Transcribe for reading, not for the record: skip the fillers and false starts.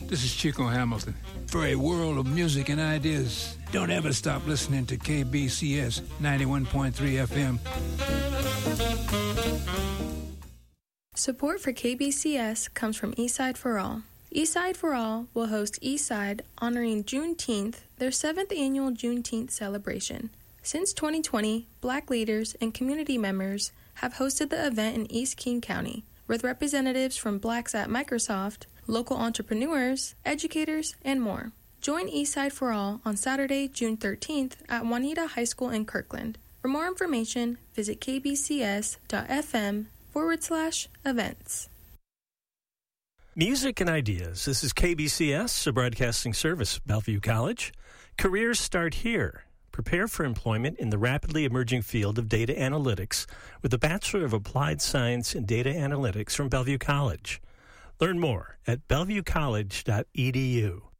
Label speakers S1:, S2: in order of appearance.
S1: This is Chico Hamilton. For a world of music and ideas, don't ever stop listening to KBCS 91.3 FM.
S2: Support for KBCS comes from Eastside for All. Eastside for All will host Eastside honoring Juneteenth, their 7th annual Juneteenth celebration. Since 2020, Black leaders and community members have hosted the event in East King County, with representatives from Blacks at Microsoft, local entrepreneurs, educators, and more. Join Eastside for All on Saturday, June 13th at Juanita High School in Kirkland. For more information, visit kbcs.fm/events.
S3: Music and ideas. This is KBCS, a broadcasting service, Bellevue College. Careers start here. Prepare for employment in the rapidly emerging field of data analytics with a Bachelor of Applied Science in Data Analytics from Bellevue College. Learn more at bellevuecollege.edu.